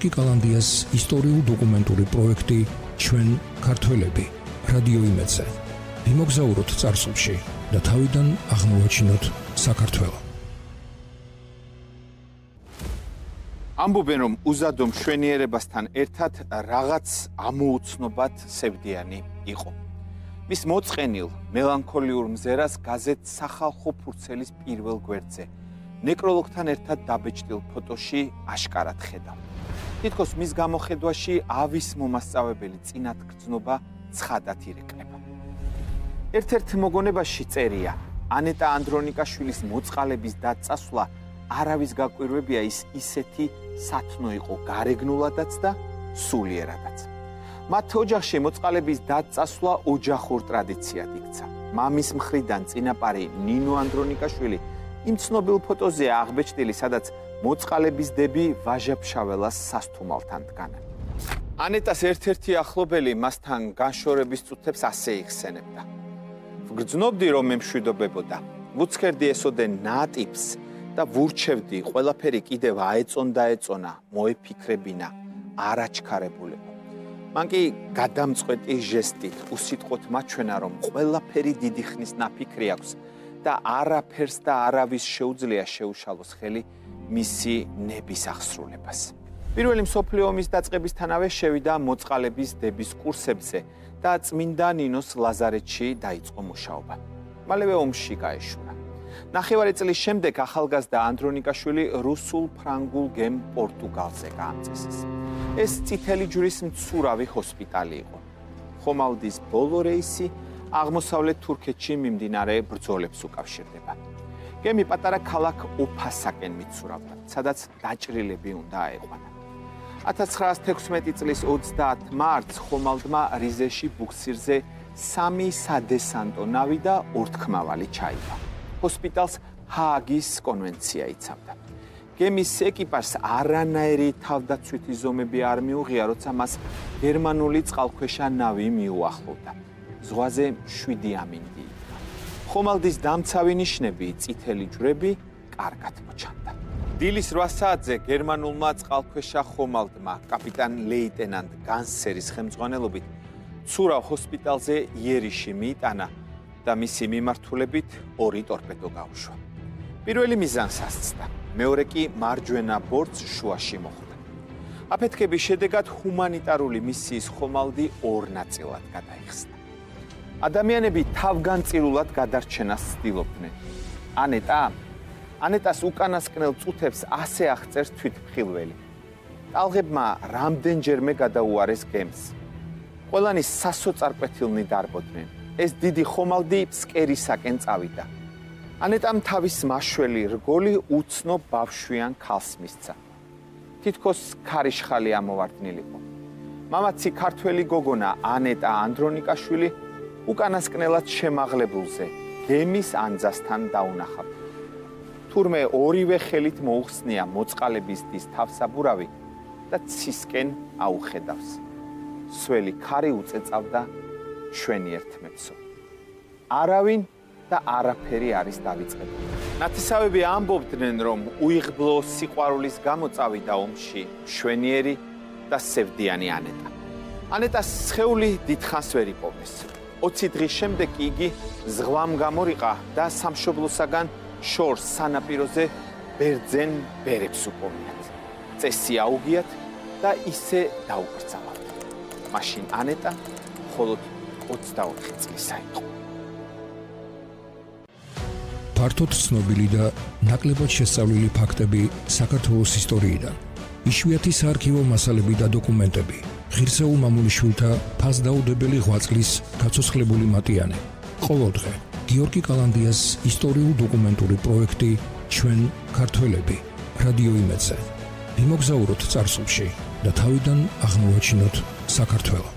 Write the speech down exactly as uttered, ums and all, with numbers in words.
გიორგი კალანდიას ისტორიულ-დოკუმენტური პროექტი ჩვენ ქართველები რადიო იმედზე. ვიმოგზაუროთ წარსულში და თავიდან აღმოვაჩინოთ საქართველო. ამბობენ, რომ უზადო მშვენიერებასთან ერთად რაღაც ამოუცნობად სევდიანი იყო. მის მოწყენილ მელანქოლიურ მზერას გაზეთ სახალხო ფურცელის პირველ გვერდზე ნეკროლოგთან ერთად დაბეჭდილ ფოტოში აშკარად ხედავ. თითქოს მის გამოხედვაში ავის მომასწავებელი წინათ გრძნობა ცხადად ირეკლება. ერთ-ერთ მოგონებაში წერია, ანეტა ანდრონიკაშვილის მოწყალების დაწასვლა არავის გაკვირვებია, ის ისეთი სათნო იყო გარეგნულადაც და სულიერადაც. მათ ოჯახში მოწყალების დაწასვლა ოჯახურ ტრადიციად იქცა. მამის მხრიდან წინაპარი ნინო ანდრონიკაშვილი იმ ცნობილ ფოტოზეა აღბეჭდილი, სადაც მოწყალების დები ვაჟა-ფშაველას სასთუმალთან დგანან. ანეტას ერთ-ერთი ახლობელი მასთან განშორების წუთებს ასე იხსენებდა. ვგრძნობდი, რომ მე მშვიდობებოდა. ვუცქერდი ესოდე ნატიფს და ვურჩევდი, ყველაფერი კიდევ აეწონდა ეწონა, მოეფიქრებინა, არაჩქარებულებო. მან კი გადამწყვეტი ჟესტით უსიტყვოდ მაჩვენა, რომ ყველაფერი დიდი ხნის ნაფიქრი აქვს და არაფერს და არავის შეუძლია შეუშალოს ხელი მისი ნების აღსრულებას. პირველი მსოფლიო ომის დაწყებისთანავე შევიდა მოწყალების დების კურსებზე და წმინდა ნინოს ლაზარეთში დაიწყო მუშაობა. მალევე ომში გაეშურა. ნახევარი წლის შემდეგ ახალგაზრდა ანდრონიკაშვილი რუსულ, ფრანგულ, გემ პორტუგალზე გაამწესეს. ეს წითელი ჯვრის მცურავი ჰოსპიტალი იყო. ხომალდის ბოლო რეისი აღმოსავლეთ თურქეთში მიმდინარე ბრძოლებს უკავშირდება. გემი პატარა ქალაქ ოფასაკენ მიცურავდა, სადაც დაჭრილები უნდა აეყვანა. ათას ცხრაას თექვსმეტი წლის ოცდაათი მარტს ხომალდმა რიზეში ბუქსირზე სამი სადესანტო ნავი და ორთქმავალი ჩაიგა. ჰოსპიტალს ჰააგის კონვენცია იცავდა. გემის ეკიპაჟს არანაირი თავდაცვითი ზომები არ მიუღია, როცა მას გერმანული წყალქვეშა ნავი მიუახლოვდა. ზღვაზე შვიდი ამინდი იდგა. ხომალდის დამცავი ნიშნები, წითელი ჯვრები კარგად მოჩანდა. დილის რვა საათზე გერმანულმა წყალქვეშა ხომალდმა კაპიტან ლეიტენანტ განსერის ხელმძღვანელობით ცურავ ჰოსპიტალზე იერიში მიიტანა და მისი მიმართულებით ორი ტორპედო გაუშვა. პირველი მიზანს ასწდა, მეორე კი მარჯვენა ბორტს შუაში მოხვდა. აფეთქების შედეგად ჰუმანიტარული მისიის ხომალდი ორ ნაწილად გადაიხსნა. ადამიანები თავგანწირულად გადარჩენას ცდილობდნენ. ანეტა ანეტას უკანასკნელ წუთებს ასე აღწერს თვითმხილველი. ტალღებმა რამდენჯერმე გადაუარეს გემს. ყველანი სასოწარკვეთილნი დარბოდნენ. ეს დიდი ხომალდი ფსკერისაკენ წავიდა. ანეტამ თავის მაშველი რგოლი უცნო ბავშვიან ქალს მისცა. თითქოს ქარიშხალი ამოვარდნილიყო. მამაცი ქართველი გოგონა ანეტა ანდრონიკაშვილი უკანასკნელად შემაღლებულზე გემის ანძასთან დაუნახავდა. თურმე ორივე ხელით მოუხსნია მოწყალების დის თავსაბურავი და ცისკენ აუხედავს. სველი ქარი უწეწავდა შვენიერთმეცო. არავინ და არაფერი არის დავიწყებული. ნათესავები ამბობდნენ, რომ უიღბლო სიყვარულის გამო წავიდა ომში შვენიერი და სევდიანი ანეტა. ანეტას სხეული დიდხანს ვერ იპოვეს. ოცი დღის შემდეგ იგი ზღვამ გამორიყა და სამშობლოსაგან შორს სანაპიროზე ბერძენ ბერებს უპოვიათ. წესი აუგიათ და ისე დაუკრძალა. მაშინ ანეტა მხოლოდ ოცდაოთხი წლისა იყო. ფართოდ ცნობილი და ნაკლებად შესწავლილი ფაქტები საქართველოს ისტორიიდან. იშვიათი საარქივო მასალები და დოკუმენტები. ღირსეულ მამულიშვილთა ფასდაუდებელი ღვაწლის გაცოცხლებული მატიანე. ყოველდღე გიორგი კალანდიას ისტორიულ-დოკუმენტური პროექტი ჩვენ ქართველები რადიო იმედზე. ვიმოგზაუროთ წარსულში და თავიდან აღმოვაჩინოთ საქართველო.